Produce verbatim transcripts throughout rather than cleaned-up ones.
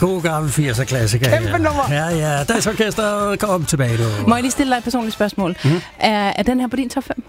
God gammel firser klassiker. Kæmpe ja. nummer. Ja, ja. Dansorkestret kom tilbage nu. Må jeg lige stille dig et personligt spørgsmål? Mm. Er, er den her på din top fem?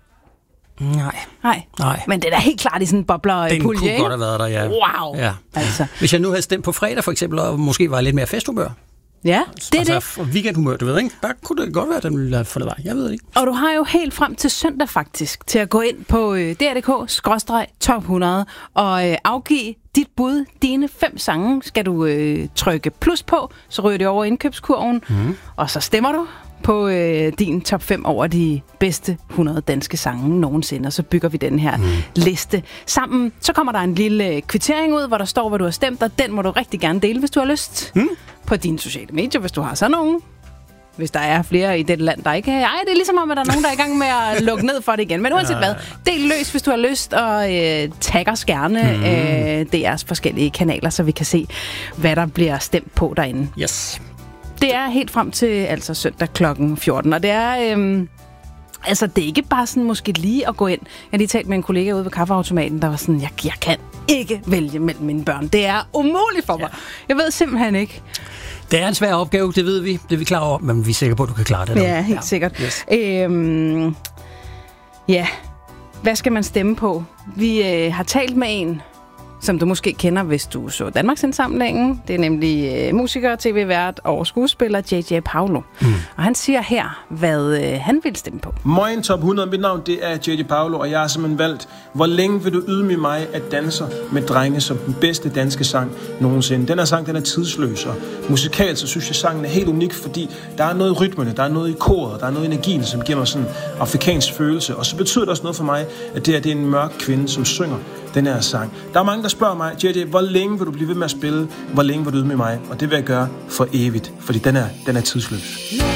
Nej. Nej. Nej. Men det er da helt klart i sådan en bobler-pulje, Den kunne ikke? godt have været der, ja. Wow. Ja. Altså. Hvis jeg nu havde stemt på fredag, for eksempel, og måske var lidt mere festhumør. Ja, det er altså, det. Weekendhumør, du ved, ikke? Der kunne det godt være, at den ville have fundet vej. Jeg ved det ikke. Og du har jo helt frem til søndag faktisk til at gå ind på øh, D R punktum D K skråstreg top hundrede og øh, afgive dit bud. Dine fem sange skal du øh, trykke plus på, så ryger det over indkøbskurven, mm. og så stemmer du på øh, din top fem over de bedste hundrede danske sange nogensinde, og så bygger vi den her mm. liste sammen. Så kommer der en lille kvittering ud, hvor der står, hvad du har stemt, og den må du rigtig gerne dele, hvis du har lyst. Mm. På dine sociale medier, hvis du har sådan nogen. Hvis der er flere i det land, der ikke er. Ej, det er ligesom om, at der er nogen, der er i gang med at lukke ned for det igen. Men uanset hvad, del løs, hvis du har lyst, og øh, tag os gerne mm. øh, D R's forskellige kanaler, så vi kan se, hvad der bliver stemt på derinde. Yes. Det er helt frem til altså søndag klokken fjorten, og det er... Øh, altså, det er ikke bare sådan måske lige at gå ind. Jeg har lige talt med en kollega ude ved kaffeautomaten, der var sådan, jeg, jeg kan ikke vælge mellem mine børn. Det er umuligt for mig. Ja. Jeg ved simpelthen ikke. Det er en svær opgave, det ved vi. Det er vi klar over, men vi er sikre på, at du kan klare det. Ja, helt ja. sikkert. Yes. Øhm, ja, hvad skal man stemme på? Vi øh, har talt med en, som du måske kender, hvis du så Danmarksindsamlingen. Det er nemlig øh, musiker, tv-vært og skuespiller J J Paolo. Mm. Og han siger her, hvad øh, han vil stemme på. Moin Top hundrede, mit navn det er J J Paolo, og jeg har simpelthen valgt, hvor længe vil du ydmyge mig at danser med drenge som den bedste danske sang nogensinde. Den her sang, den er tidsløs, og musikalt så synes jeg, sangen er helt unik, fordi der er noget i rytmerne, der er noget i koret, der er noget i energien, som giver mig sådan en afrikansk følelse. Og så betyder det også noget for mig, at det, er, det er en mørk kvinde, som synger den her sang. Der er mange, der spørger mig, J J, hvor længe vil du blive ved med at spille? Hvor længe vil du ydmyge mig? Og det vil jeg gøre for evigt, fordi den er, den er tidsløs.